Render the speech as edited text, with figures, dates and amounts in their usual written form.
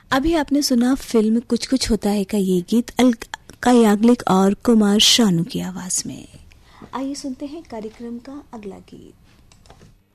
अभी आपने सुना फिल्म कुछ कुछ होता है का ये गीत अलका याग्निक और कुमार शानू की आवाज में। आइए सुनते हैं कार्यक्रम का अगला गीत।